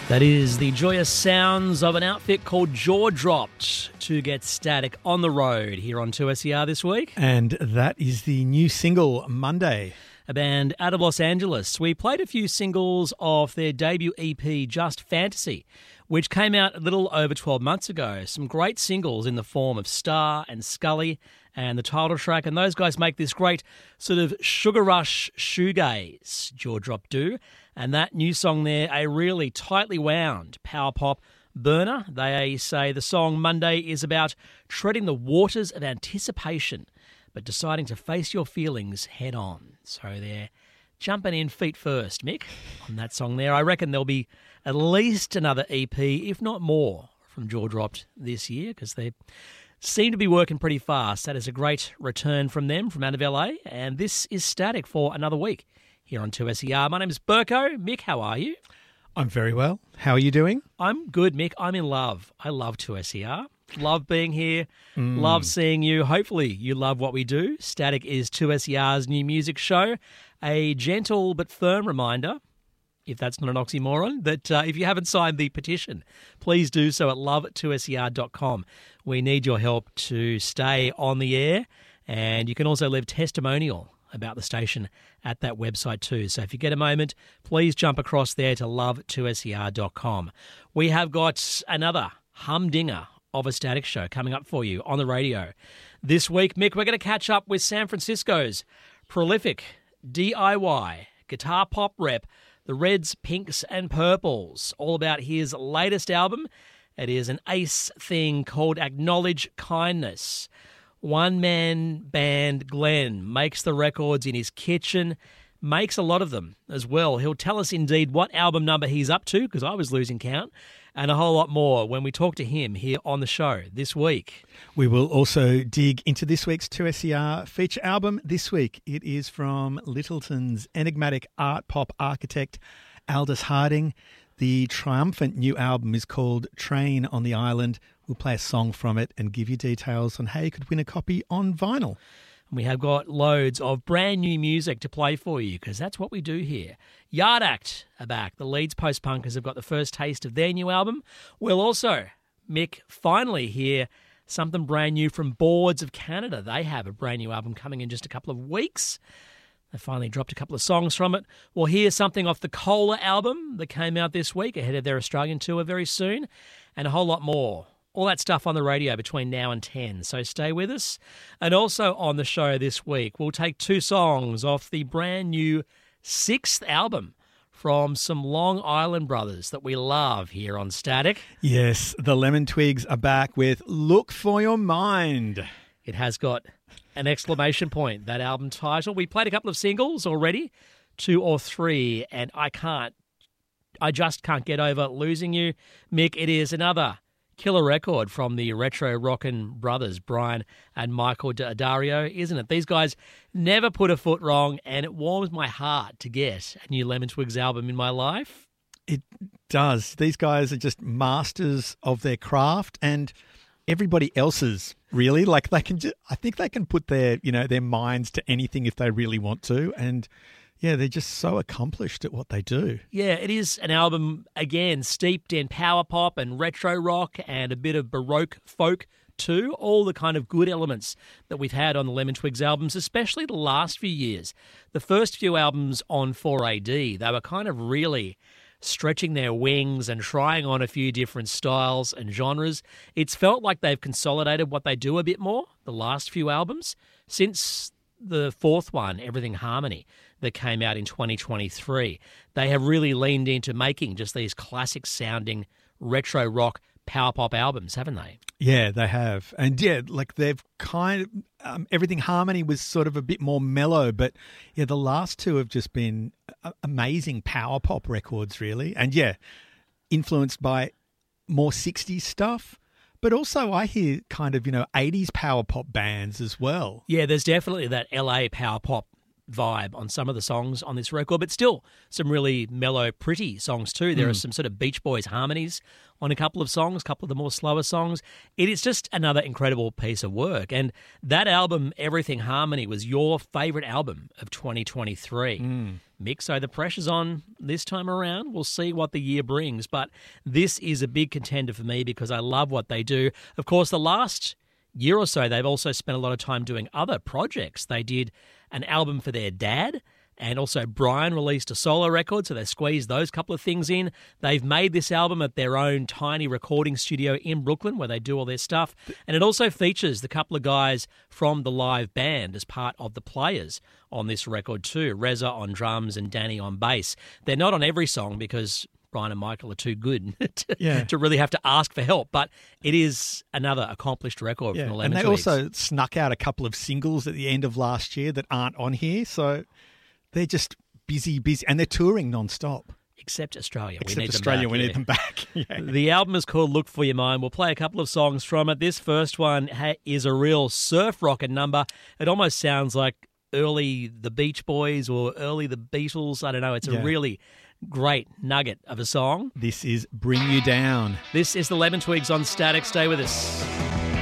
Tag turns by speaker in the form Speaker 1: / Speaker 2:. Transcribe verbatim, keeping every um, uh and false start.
Speaker 1: That is the joyous sounds of an outfit called Jaw Dropped to get Static on the road here on two S E R this week.
Speaker 2: And that is the new single, Monday.
Speaker 1: A band out of Los Angeles. We played a few singles off their debut E P, Just Fantasy, which came out a little over twelve months ago. Some great singles in the form of Star and Scully and the title track, and those guys make this great sort of sugar rush shoegaze, Jaw Drop do. And that new song there, a really tightly wound power pop burner. They say the song Monday is about treading the waters of anticipation, but deciding to face your feelings head on. So they're jumping in feet first, Mick, on that song there. I reckon there'll be at least another E P, if not more, from Jaw Dropped this year, because they seem to be working pretty fast. That is a great return from them, from out of L A, and this is Static for another week here on two S E R. My name is Burko. Mick, how are you?
Speaker 2: I'm very well. How are you doing?
Speaker 1: I'm good, Mick. I'm in love. I love two S E R. Love being here.
Speaker 2: Mm.
Speaker 1: Love seeing you. Hopefully you love what we do. Static is two S E R's new music show. A gentle but firm reminder, if that's not an oxymoron, that uh, if you haven't signed the petition, please do so at love two S E R dot com. We need your help to stay on the air, and you can also leave testimonial about the station at that website too. So if you get a moment, please jump across there to love two S E R dot com. We have got another humdinger of a Static show coming up for you on the radio. This week, Mick, we're going to catch up with San Francisco's prolific D I Y guitar pop rep, the Reds, Pinks and Purples, all about his latest album. It is an ace thing called Acknowledge Kindness. One-man band Glenn makes the records in his kitchen, makes a lot of them as well. He'll tell us indeed what album number he's up to, because I was losing count, and a whole lot more when we talk to him here on the show this week.
Speaker 2: We will also dig into this week's two S E R feature album. This week it is from Littleton's enigmatic art pop architect Aldous Harding. The triumphant new album is called Train on the Island. We'll play a song from it and give you details on how you could win a copy on vinyl.
Speaker 1: We have got loads of brand new music to play for you, because that's what we do here. Yard Act are back. The Leeds Post-Punkers have got the first taste of their new album. We'll also, Mick, finally hear something brand new from Boards of Canada. They have a brand new album coming in just a couple of weeks. They finally dropped a couple of songs from it. We'll hear something off the Cola album that came out this week ahead of their Australian tour very soon, and a whole lot more. All that stuff on the radio between now and ten, so stay with us. And also on the show this week, we'll take two songs off the brand new sixth album from some Long Island brothers that we love here on Static.
Speaker 2: Yes, the Lemon Twigs are back with Look For Your Mind.
Speaker 1: It has got an exclamation point, that album title. We played a couple of singles already, two or three, and I can't, I just can't get over losing you, Mick. It is another killer record from the retro rockin' brothers, Brian and Michael Dario, isn't it? These guys never put a foot wrong, and it warms my heart to get a new Lemon Twigs album in my life.
Speaker 2: It does. These guys are just masters of their craft, and everybody else's, really. Like, they can just, I think they can put their, you know, their minds to anything if they really want to, and yeah, they're just so accomplished at what they do.
Speaker 1: Yeah, it is an album, again, steeped in power pop and retro rock and a bit of Baroque folk too. All the kind of good elements that we've had on the Lemon Twigs albums, especially the last few years. The first few albums on four A D, they were kind of really stretching their wings and trying on a few different styles and genres. It's felt like they've consolidated what they do a bit more, the last few albums, since the fourth one, Everything Harmony, that came out in twenty twenty-three. They have really leaned into making just these classic sounding retro rock power pop albums, haven't they?
Speaker 2: Yeah, they have. And yeah, like they've kind of, um, Everything Harmony was sort of a bit more mellow, but yeah, the last two have just been amazing power pop records, really. And yeah, influenced by more sixties stuff. But also I hear kind of, you know, eighties power pop bands as well.
Speaker 1: Yeah, there's definitely that L A power pop vibe on some of the songs on this record, but still some really mellow, pretty songs too. There mm. are some sort of Beach Boys harmonies on a couple of songs, a couple of the more slower songs. It is just another incredible piece of work. And that album, Everything Harmony, was your favourite album of twenty twenty-three.
Speaker 2: Mm.
Speaker 1: Mick, so the pressure's on this time around. We'll see what the year brings. But this is a big contender for me because I love what they do. Of course, the last year or so, they've also spent a lot of time doing other projects. They did an album for their dad, and also Brian released a solo record, so they squeezed those couple of things in. They've made this album at their own tiny recording studio in Brooklyn where they do all their stuff. And it also features the couple of guys from the live band as part of the players on this record too. Reza on drums and Danny on bass. They're not on every song because Brian and Michael are too good to, yeah. to really have to ask for help. But it is another accomplished record
Speaker 2: yeah.
Speaker 1: from the Lemon
Speaker 2: And they
Speaker 1: Twigs.
Speaker 2: also snuck out a couple of singles at the end of last year that aren't on here. So they're just busy, busy. And they're touring nonstop.
Speaker 1: Except Australia.
Speaker 2: Except
Speaker 1: we need
Speaker 2: Australia,
Speaker 1: them back,
Speaker 2: we
Speaker 1: yeah.
Speaker 2: need them back. yeah.
Speaker 1: The album is called Look For Your Mind. We'll play a couple of songs from it. This first one ha- is a real surf rocket number. It almost sounds like early The Beach Boys or early The Beatles. I don't know. It's a
Speaker 2: Yeah.
Speaker 1: really great nugget of a song.
Speaker 2: This is Bring You Down.
Speaker 1: This is the Lemon Twigs on Static. Stay with us.